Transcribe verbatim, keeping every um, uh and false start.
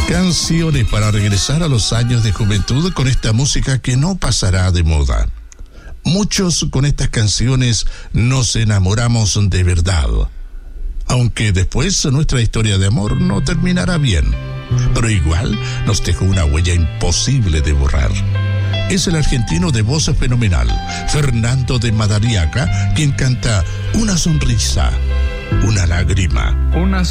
Canciones para regresar a los años de juventud con esta música que no pasará de moda. Muchos con estas canciones nos enamoramos de verdad, aunque después nuestra historia de amor no terminará bien, pero igual nos dejó una huella imposible de borrar. Es el argentino de voz fenomenal, Fernando de Madariaga, quien canta Una sonrisa, una lágrima. Una